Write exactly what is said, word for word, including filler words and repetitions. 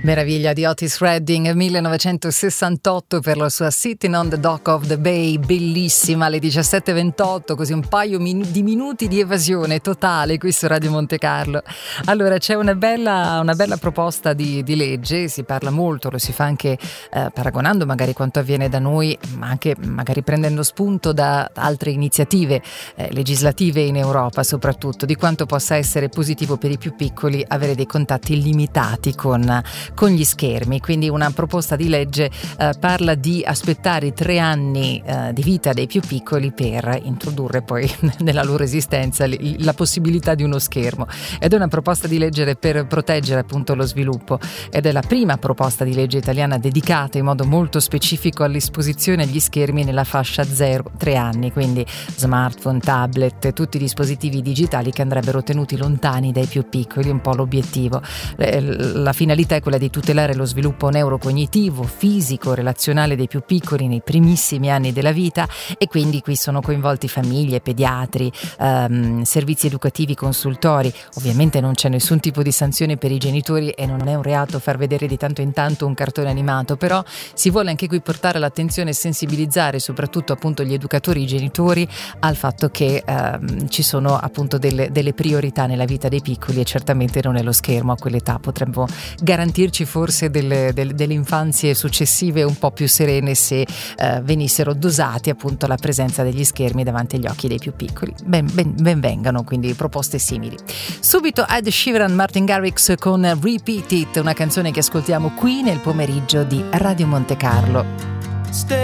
Meraviglia di Otis Redding, millenovecentosessantotto, per la sua Sitting on the Dock of the Bay, bellissima, alle diciassette e ventotto, così un paio min- di minuti di evasione totale qui su Radio Monte Carlo. Allora, c'è una bella, una bella proposta di, di legge, si parla molto, lo si fa anche eh, paragonando magari quanto avviene da noi, ma anche magari prendendo spunto da altre iniziative eh, legislative in Europa, soprattutto, di quanto possa essere positivo per i più piccoli avere dei contatti illimitati con con gli schermi. Quindi una proposta di legge eh, parla di aspettare i tre anni eh, di vita dei più piccoli per introdurre poi nella loro esistenza li, la possibilità di uno schermo, ed è una proposta di legge per proteggere appunto lo sviluppo, ed è la prima proposta di legge italiana dedicata in modo molto specifico all'esposizione agli schermi nella fascia zero tre anni, quindi smartphone, tablet, tutti i dispositivi digitali che andrebbero tenuti lontani dai più piccoli, un po' l'obiettivo. Eh, la finalità è quella di tutelare lo sviluppo neurocognitivo, fisico, relazionale dei più piccoli nei primissimi anni della vita, e quindi qui sono coinvolti famiglie, pediatri, ehm, servizi educativi, consultori. Ovviamente non c'è nessun tipo di sanzione per i genitori e non è un reato far vedere di tanto in tanto un cartone animato, però si vuole anche qui portare l'attenzione e sensibilizzare soprattutto appunto gli educatori, i genitori, al fatto che ehm, ci sono appunto delle, delle priorità nella vita dei piccoli, e certamente non è lo schermo. A quell'età potremmo garantirci forse delle, delle, delle infanzie successive un po' più serene se eh, venissero dosati appunto la presenza degli schermi davanti agli occhi dei più piccoli. Ben, ben, ben vengano quindi proposte simili. Subito Ed Sheeran, Martin Garrix con Repeat It, una canzone che ascoltiamo qui nel pomeriggio di Radio Monte Carlo.